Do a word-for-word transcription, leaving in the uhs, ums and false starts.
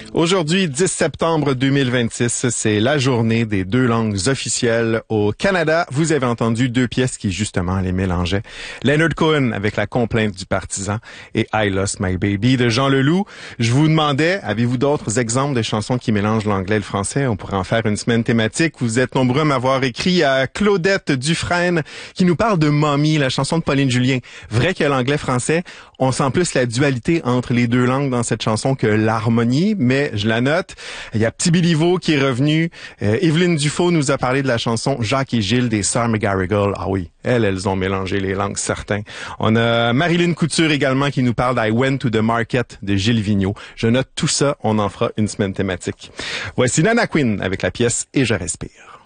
Aujourd'hui, dix septembre deux mille vingt-six, c'est la journée des deux langues officielles au Canada. Vous avez entendu deux pièces qui, justement, les mélangeaient. Leonard Cohen avec La complainte du partisan et I Lost My Baby de Jean Leloup. Je vous demandais, avez-vous d'autres exemples de chansons qui mélangent l'anglais et le français? On pourrait en faire une semaine thématique. Vous êtes nombreux à m'avoir écrit à Claudette Dufresne qui nous parle de Mommy, la chanson de Pauline Julien. Vrai que l'anglais-français, on sent plus la dualité entre les deux langues dans cette chanson que l'harmonie, mais je la note. Il y a Petit Béliveau qui est revenu. Euh, Evelyne Dufaux nous a parlé de la chanson Jacques et Gilles des Sœurs McGarrigle. Ah oui, elles, elles ont mélangé les langues, certains. On a Marilyn Couture également qui nous parle d'I Went to the Market de Gilles Vigneault. Je note tout ça, on en fera une semaine thématique. Voici Nana Quinn avec la pièce Et je respire.